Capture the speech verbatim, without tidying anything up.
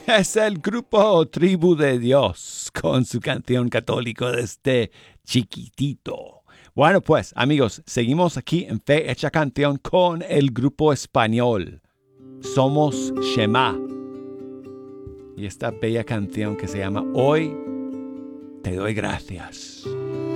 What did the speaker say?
Es el grupo Tribu de Dios con su canción católico desde chiquitito. Bueno, pues, amigos, seguimos aquí en Fe Hecha Canción con el grupo español. Somos Shema. Y esta bella canción que se llama Hoy te doy gracias.